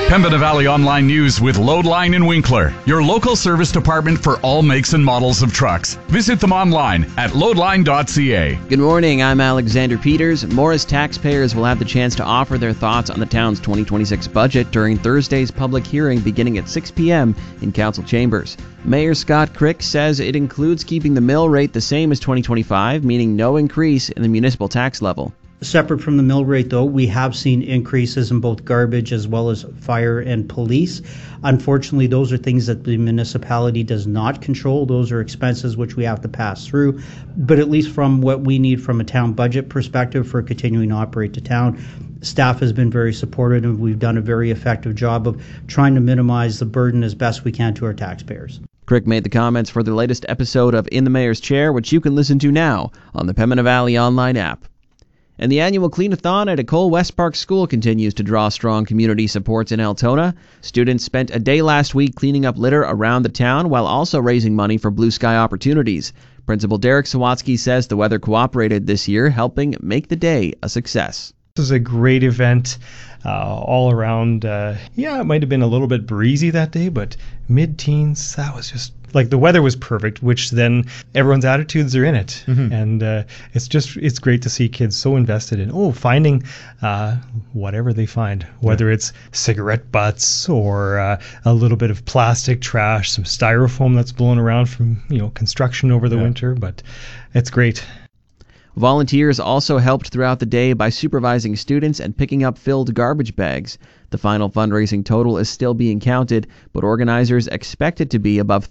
Pembina Valley Online News with Loadline in Winkler, your local service department for all makes and models of trucks. Visit them online at loadline.ca. Good morning, I'm Alexander Peters. Morris taxpayers will have the chance to offer their thoughts on the town's 2026 budget during Thursday's public hearing beginning at 6 p.m. in council chambers. Mayor Scott Crick says it includes keeping the mill rate the same as 2025, meaning no increase in the municipal tax level. Separate from the mill rate, though, we have seen increases in both garbage as well as fire and police. Unfortunately, those are things that the municipality does not control. Those are expenses which we have to pass through. But at least from what we need from a town budget perspective for continuing to operate the town, staff has been very supportive, and we've done a very effective job of trying to minimize the burden as best we can to our taxpayers. Crick made the comments for the latest episode of In the Mayor's Chair, which you can listen to now on the Pembina Valley online app. And the annual Clean-a-thon at Ecole West Park School continues to draw strong community supports in Altona. Students spent a day last week cleaning up litter around the town while also raising money for Blue Sky opportunities. Principal Derek Sawatsky says the weather cooperated this year, helping make the day a success. This is a great event all around. It might have been a little bit breezy that day, but mid-teens, that was just like the weather was perfect, which then everyone's attitudes are in it. Mm-hmm. And it's great to see kids so invested in finding whatever they find, whether it's cigarette butts or a little bit of plastic trash, some styrofoam that's blown around from construction over the winter, but it's great. Volunteers also helped throughout the day by supervising students and picking up filled garbage bags. The final fundraising total is still being counted, but organizers expect it to be above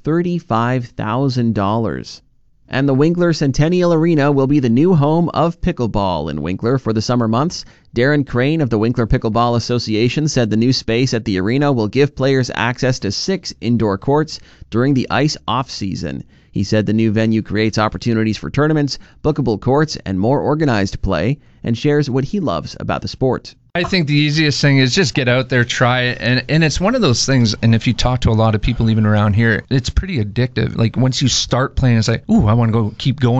$35,000. And the Winkler Centennial Arena will be the new home of pickleball in Winkler for the summer months. Darren Crane of the Winkler Pickleball Association said the new space at the arena will give players access to 6 indoor courts during the ice off-season. He said the new venue creates opportunities for tournaments, bookable courts, and more organized play, and shares what he loves about the sport. I think the easiest thing is just get out there, try it, and it's one of those things, and if you talk to a lot of people even around here, it's pretty addictive. Like once you start playing, it's like, ooh, I want to keep going.